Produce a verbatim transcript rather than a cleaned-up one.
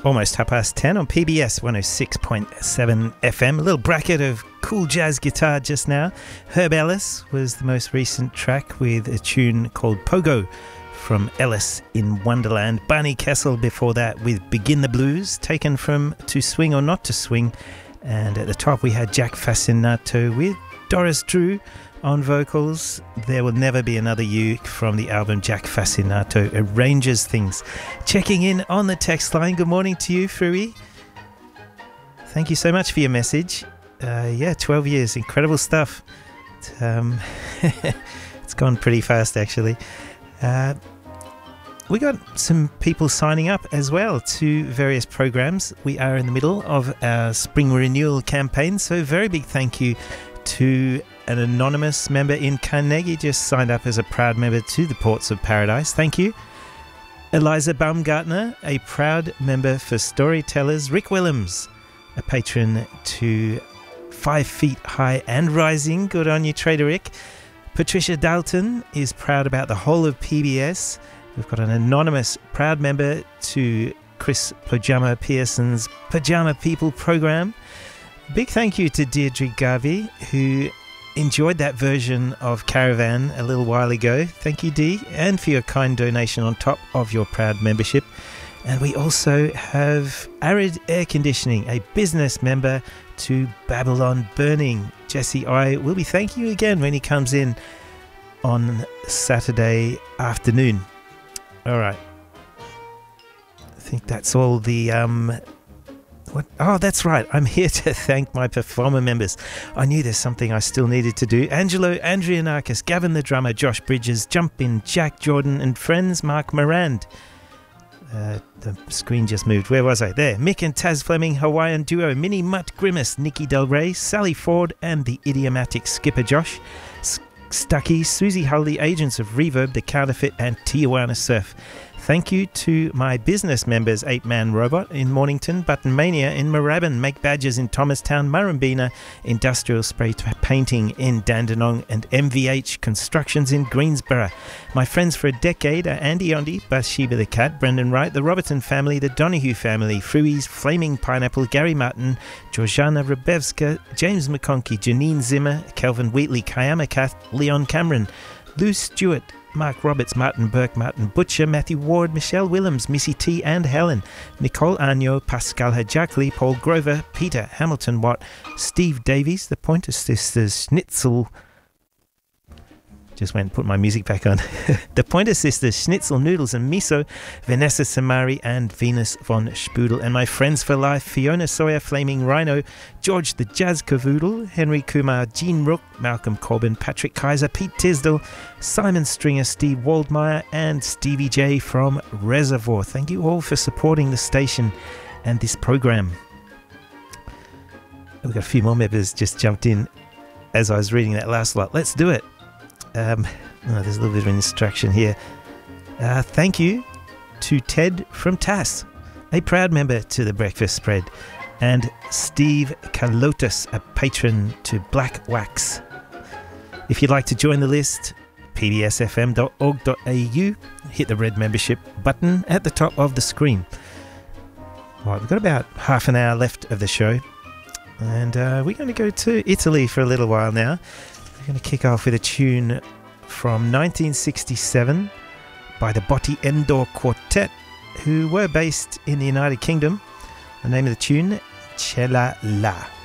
Almost half past ten on P B S one oh six point seven F M. A little bracket of cool jazz guitar just now. Herb Ellis was the most recent track with a tune called Pogo from Ellis in Wonderland. Barney Kessel before that with Begin the Blues, taken from To Swing or Not to Swing. And at the top we had Jack Fascinato with Doris Drew on vocals. There Will Never Be Another You from the album Jack Fascinato Arranges Things. Checking in on the text line. Good morning to you, Frui. Thank you so much for your message. Uh, yeah, twelve years. Incredible stuff. Um, it's gone pretty fast, actually. Uh, we got some people signing up as well to various programs. We are in the middle of our spring renewal campaign, so very big thank you to an anonymous member in Carnegie, just signed up as a proud member to the Ports of Paradise. Thank you. Eliza Baumgartner, a proud member for Storytellers. Rick Willems, a patron to Five Feet High and Rising. Good on you, Trader Rick. Patricia Dalton is proud about the whole of P B S. We've got an anonymous proud member to Chris Pajama Pearson's Pajama People program. Big thank you to Deirdre Garvey, who enjoyed that version of Caravan a little while ago. Thank you, Dee, and for your kind donation on top of your proud membership. And we also have Arid Air Conditioning, a business member to Babylon Burning. Jesse I will be thanking you again when he comes in on Saturday afternoon. All right. I think that's all the... um. What? Oh, that's right. I'm here to thank my performer members. I knew there's something I still needed to do. Angelo Andrianakis, Gavin the drummer, Josh Bridges, Jumpin, Jack Jordan, and friends Mark Morand. Uh, the screen just moved. Where was I? There. Mick and Taz Fleming, Hawaiian duo, Minnie Mutt Grimace, Nikki Del Rey, Sally Ford, and the idiomatic Skipper Josh. Stucky, Susie Hull, the agents of Reverb, The Counterfeit, and Tijuana Surf. Thank you to my business members, Eight Man Robot in Mornington, Button Mania in Moorabbin, Make Badges in Thomastown, Murrumbina, Industrial Spray Painting in Dandenong, and M V H Constructions in Greensboro. My friends for a decade are Andy Ondi, Bathsheba the Cat, Brendan Wright, the Robertson family, the Donahue family, Frui's Flaming Pineapple, Gary Martin, Georgiana Rabevska, James McConkey, Janine Zimmer, Kelvin Wheatley, Kayama Kath, Leon Cameron, Lou Stewart, Mark Roberts, Martin Burke, Martin Butcher, Matthew Ward, Michelle Willems, Missy T and Helen, Nicole Agno, Pascal Hajakli, Paul Grover, Peter Hamilton Watt, Steve Davies, the Pointer Sisters, Schnitzel... Just went and put my music back on. The Pointer Sisters, Schnitzel, Noodles and Miso, Vanessa Samari and Venus von Spudel. And my friends for life, Fiona Sawyer, Flaming Rhino, George the Jazz Cavoodle, Henry Kumar, Jean Rook, Malcolm Corbin, Patrick Kaiser, Pete Tisdale, Simon Stringer, Steve Waldmeyer and Stevie J from Reservoir. Thank you all for supporting the station and this program. We've got a few more members just jumped in as I was reading that last lot. Let's do it. Um, oh, there's a little bit of instruction here. Uh, thank you to Ted from T A S, a proud member to the Breakfast Spread, and Steve Kalotis, a patron to Black Wax. If you'd like to join the list, p b s f m dot org dot a u, hit the red membership button at the top of the screen. Right, we've got about half an hour left of the show, and uh, we're going to go to Italy for a little while now. We're going to kick off with a tune from nineteen sixty-seven by the Botti Endor Quartet, who were based in the United Kingdom. The name of the tune, Cella La.